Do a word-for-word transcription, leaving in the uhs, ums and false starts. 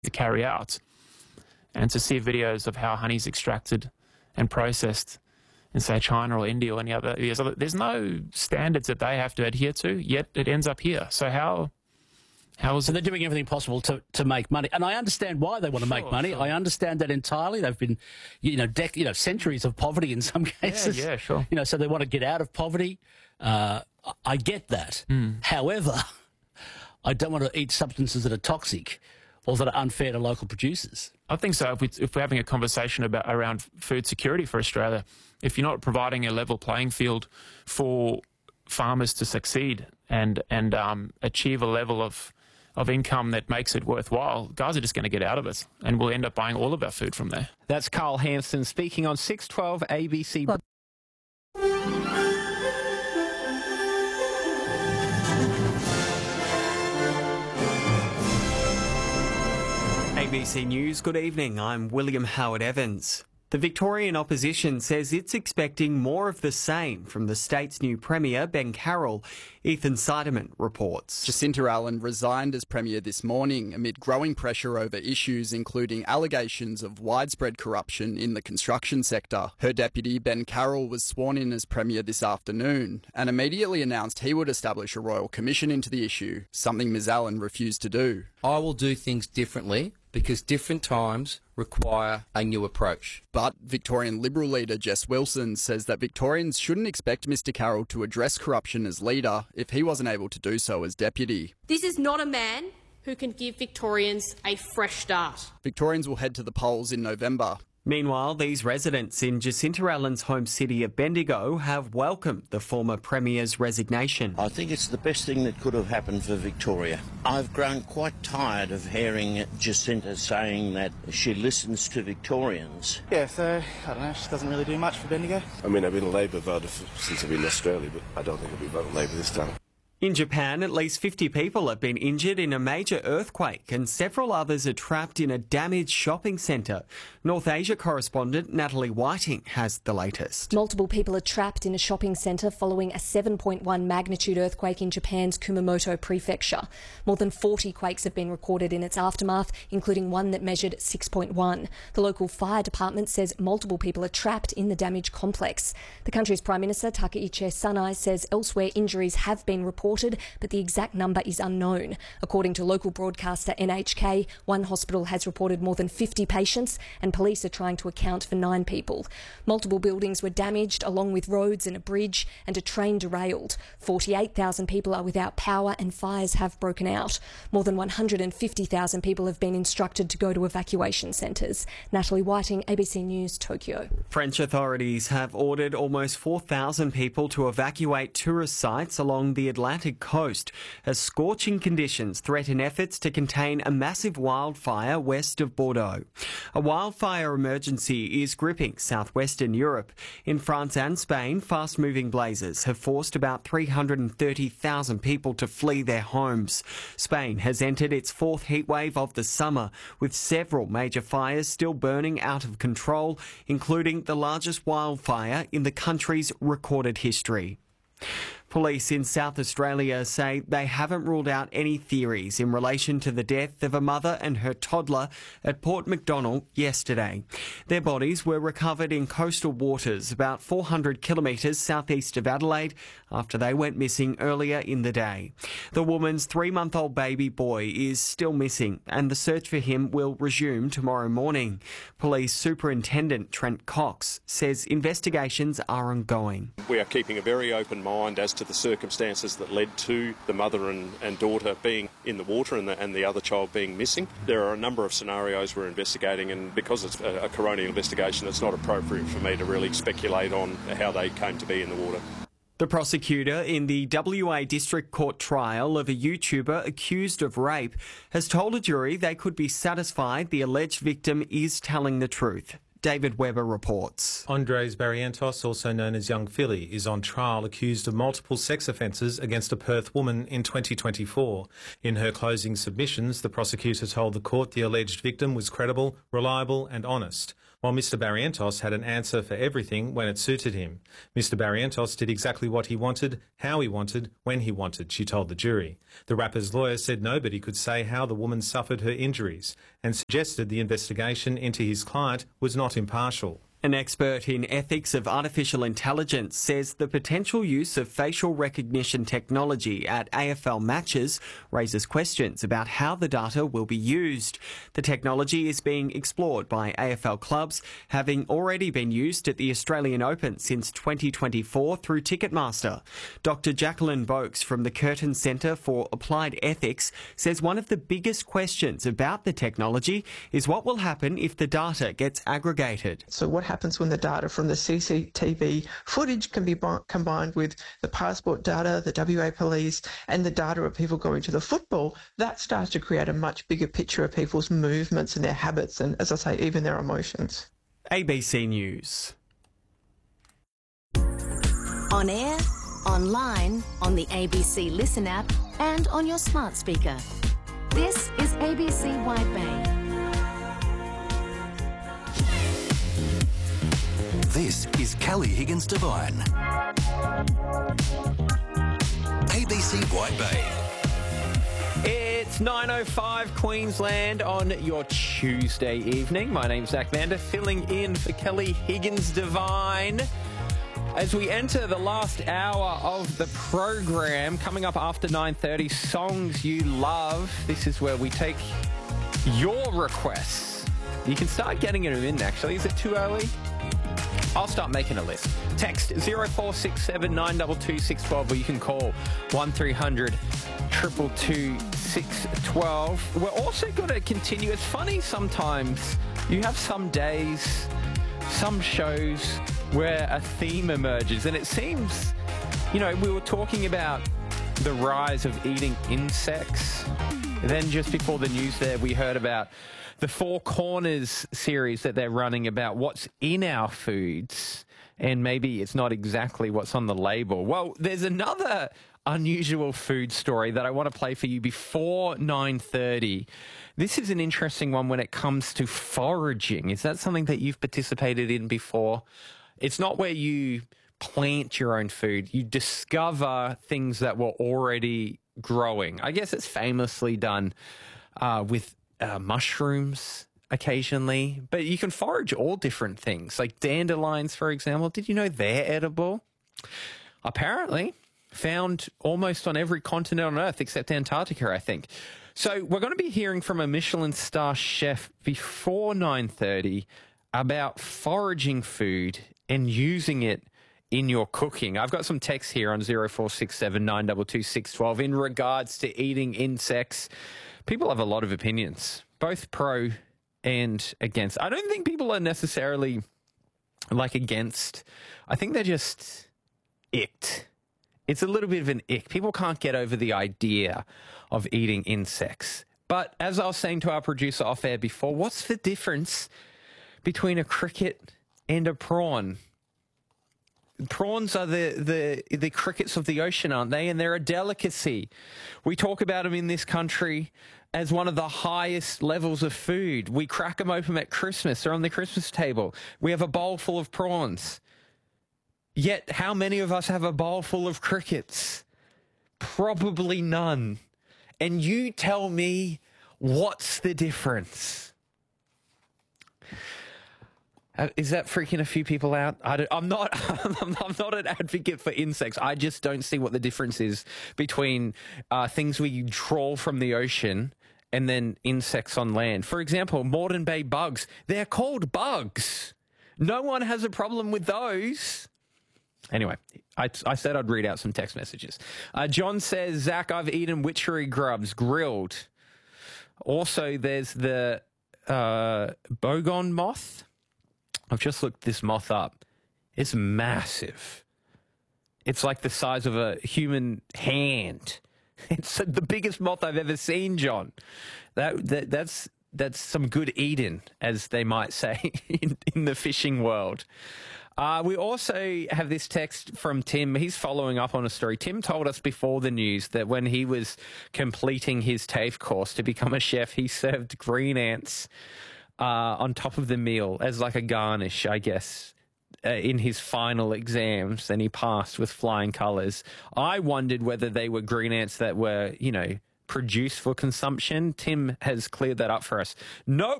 to carry out. And to see videos of how honey is extracted and processed in, say, China or India or any other, there's no standards that they have to adhere to, yet it ends up here. So how... How is so it? they're doing everything possible to, to make money, and I understand why they want to Sure, make money. sure. I understand that entirely. They've been, you know, dec- you know, centuries of poverty in some cases. Yeah, yeah, sure. You know, so they want to get out of poverty. Uh, I get that. Mm. However, I don't want to eat substances that are toxic or that are unfair to local producers. I think so. If, we, if we're having a conversation about around food security for Australia, if you're not providing a level playing field for farmers to succeed and and um, achieve a level of of income that makes it worthwhile, guys are just going to get out of it, and we'll end up buying all of our food from there. That's Carl Hampson speaking on six twelve A B C. A B C News, good evening. I'm William Howard Evans. The Victorian opposition says it's expecting more of the same from the state's new Premier, Ben Carroll. Ethan Seidemann reports. Jacinta Allen resigned as Premier this morning amid growing pressure over issues including allegations of widespread corruption in the construction sector. Her deputy, Ben Carroll, was sworn in as Premier this afternoon and immediately announced he would establish a royal commission into the issue, something Ms Allen refused to do. I will do things differently because different times require a new approach. But Victorian Liberal leader Jess Wilson says that Victorians shouldn't expect Mr Carroll to address corruption as leader if he wasn't able to do so as deputy. This is not a man who can give Victorians a fresh start. Victorians will head to the polls in November. Meanwhile, these residents in Jacinta Allen's home city of Bendigo have welcomed the former Premier's resignation. I think it's the best thing that could have happened for Victoria. I've grown quite tired of hearing Jacinta saying that she listens to Victorians. Yeah, so, I don't know, she doesn't really do much for Bendigo. I mean, I've been a Labor voter since I've been in Australia, but I don't think I'll be voting Labor this time. In Japan, at least fifty people have been injured in a major earthquake and several others are trapped in a damaged shopping centre. North Asia correspondent Natalie Whiting has the latest. Multiple people are trapped in a shopping centre following a seven point one magnitude earthquake in Japan's Kumamoto prefecture. More than forty quakes have been recorded in its aftermath, including one that measured six point one. The local fire department says multiple people are trapped in the damaged complex. The country's Prime Minister Takaichi Sanai says elsewhere injuries have been reported, but the exact number is unknown. According to local broadcaster N H K, one hospital has reported more than fifty patients and police are trying to account for nine people. Multiple buildings were damaged, along with roads and a bridge, and a train derailed. forty-eight thousand people are without power and fires have broken out. More than one hundred fifty thousand people have been instructed to go to evacuation centres. Natalie Whiting, A B C News, Tokyo. French authorities have ordered almost four thousand people to evacuate tourist sites along the Atlantic coast as scorching conditions threaten efforts to contain a massive wildfire west of Bordeaux. A wildfire emergency is gripping southwestern Europe. In France and Spain, fast-moving blazes have forced about three hundred thirty thousand people to flee their homes. Spain has entered its fourth heatwave of the summer, with several major fires still burning out of control, including the largest wildfire in the country's recorded history. Police in South Australia say they haven't ruled out any theories in relation to the death of a mother and her toddler at Port Macdonnell yesterday. Their bodies were recovered in coastal waters about four hundred kilometres southeast of Adelaide after they went missing earlier in the day. The woman's three-month-old baby boy is still missing and the search for him will resume tomorrow morning. Police Superintendent Trent Cox says investigations are ongoing. We are keeping a very open mind as to the circumstances that led to the mother and, and daughter being in the water and the, and the other child being missing. There are a number of scenarios we're investigating, and because it's a, a coronial investigation, it's not appropriate for me to really speculate on how they came to be in the water. The prosecutor in the W A District Court trial of a YouTuber accused of rape has told a jury they could be satisfied the alleged victim is telling the truth. David Webber reports. Andres Barrientos, also known as Young Philly, is on trial accused of multiple sex offences against a Perth woman in twenty twenty-four. In her closing submissions, the prosecutor told the court the alleged victim was credible, reliable and honest. while Mister Barrientos had an answer for everything when it suited him. Mister Barrientos did exactly what he wanted, how he wanted, when he wanted, she told the jury. The rapper's lawyer said nobody could say how the woman suffered her injuries and suggested the investigation into his client was not impartial. An expert in ethics of artificial intelligence says the potential use of facial recognition technology at A F L matches raises questions about how the data will be used. The technology is being explored by A F L clubs, having already been used at the Australian Open since twenty twenty-four through Ticketmaster. Doctor Jacqueline Boakes from the Curtin Centre for Applied Ethics says one of the biggest questions about the technology is what will happen if the data gets aggregated. So what happens when the data from the C C T V footage can be combined with the passport data, the W A police, and the data of people going to the football? That starts to create a much bigger picture of people's movements and their habits and, as I say, even their emotions. A B C News. On air, online, on the A B C Listen app, and on your smart speaker. This is A B C Wide Bay. This is Kelly Higgins Devine. A B C Wide Bay. It's nine oh five Queensland on your Tuesday evening. My name's Zach Mander, filling in for Kelly Higgins Devine. As we enter the last hour of the program, coming up after nine thirty, Songs You Love. This is where we take your requests. You can start getting them in, actually. Is it too early? I'll start making a list. Text zero four six seven nine two two six one two or you can call one three hundred two two two six one two. We're also going to continue. It's funny sometimes. You have some days, some shows where a theme emerges, and it seems, you know, we were talking about the rise of eating insects. Then just before the news there, we heard about the Four Corners series that they're running about what's in our foods, and maybe it's not exactly what's on the label. Well, there's another unusual food story that I want to play for you before nine thirty. This is an interesting one when it comes to foraging. Is that something that you've participated in before? It's not where you plant your own food. You discover things that were already growing. I guess it's famously done uh, with Uh, mushrooms occasionally, but you can forage all different things, like dandelions, for example. Did you know they're edible? Apparently found almost on every continent on Earth except Antarctica, I think. So we're going to be hearing from a Michelin star chef before nine thirty about foraging food and using it in your cooking. I've got some texts here on zero four six seven nine two two six one two in regards to eating insects. People have a lot of opinions, both pro and against. I don't think people are necessarily, like, against. I think they're just icked. It's a little bit of an ick. People can't get over the idea of eating insects. But as I was saying to our producer off air before, what's the difference between a cricket and a prawn? Prawns are the, the the crickets of the ocean, aren't they? And they're a delicacy. We talk about them in this country as one of the highest levels of food. We crack them open at Christmas. They're on the Christmas table. We have a bowl full of prawns. Yet, how many of us have a bowl full of crickets? Probably none. And you tell me, what's the difference? Uh, is that freaking a few people out? I don't, I'm not. I'm not an advocate for insects. I just don't see what the difference is between uh, things we trawl from the ocean and then insects on land. For example, Moreton Bay bugs. They're called bugs. No one has a problem with those. Anyway, I, I said I'd read out some text messages. Uh, John says, Zach, I've eaten witchery grubs grilled. Also, there's the uh, bogon moth. I've just looked this moth up. It's massive. It's like the size of a human hand. It's the biggest moth I've ever seen, John. That, that that's that's some good eating, as they might say in, in the fishing world. Uh, we also have this text from Tim. He's following up on a story. Tim told us before the news that when he was completing his TAFE course to become a chef, he served green ants uh, on top of the meal as like a garnish, I guess, uh, in his final exams, and he passed with flying colours. I wondered whether they were green ants that were, you know, produced for consumption. Tim has cleared that up for us. Nope.